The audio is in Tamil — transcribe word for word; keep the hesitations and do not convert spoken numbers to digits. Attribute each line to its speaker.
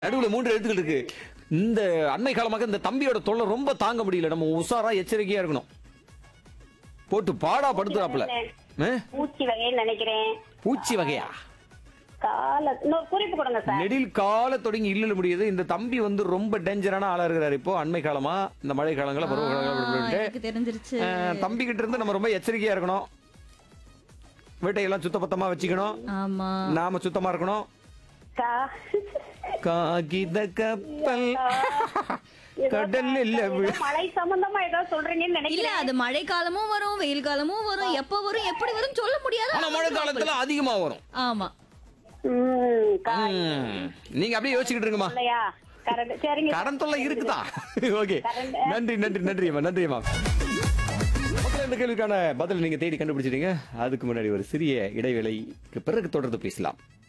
Speaker 1: நடுவுல மூன்று எழுத்துக்கள் இருக்கு. இந்த அண்மை காலமாக இந்த தம்பியோட தொல்லை ரொம்ப தாங்க முடியல. நம்ம உஷாரா எச்சரிக்கையா இருக்கணும். போட்டு பாடா படுத்துறாப்ல.
Speaker 2: பூச்சி வகைன்னு நினைக்கிறேன்.
Speaker 1: பூச்சி வகையா?
Speaker 2: கால இன்னொரு குறிப்பு கொடுங்க சார்.
Speaker 1: நெடில் கால தொடங்கி இல்ல முடியுது. இந்த தம்பி வந்து ரொம்ப டேஞ்சரான ஆளா இருக்கிறாரு இப்போ அண்மை காலமா இந்த மழை காலங்கள பருவ காலங்கள
Speaker 3: தெரிஞ்சிருச்சு.
Speaker 1: தம்பி கிட்ட இருந்து நம்ம ரொம்ப எச்சரிக்கையா இருக்கணும். வீட்டையெல்லாம் சுத்தபத்தமா வச்சுக்கணும்.
Speaker 3: ஆமா.
Speaker 1: நாம சுத்தமா இருக்கணும்.
Speaker 2: கா-
Speaker 1: காகித கப்பல் கடல் இல்ல
Speaker 2: ஏதோ மழை சம்பந்தமா ஏதாவது சொல்றீங்கன்னு
Speaker 3: இல்ல
Speaker 2: நினைக்கிறேன்.
Speaker 3: அது மழை காலமும் வரும், வெயில் காலமும் வரும், எப்ப வரும் எப்படி வரும் சொல்ல முடியாது.
Speaker 1: ஆனா மழை காலத்துல அதிகமா வரும்.
Speaker 3: ஆமா.
Speaker 2: ம், கா-
Speaker 1: ம். நீங்க அப்படியே யோசிச்சுக்கிட்டு இருங்கம்மா.
Speaker 2: இல்லையா? கரெக்ட். சரிங்க.
Speaker 1: கடன் தொல்லை இருக்குதா? ஓகே. நன்றி நன்றி நன்றி அம்மா நன்றி அம்மா. மக்களே, இந்த கேள்விக்கான பதில் நீங்க தேடி கண்டுபிடிச்சிட்டீங்க. அதுக்கு முன்னாடி ஒரு சிறிய இடைவேளைக்கு பிறகு தொடர்ந்து பேசலாம்.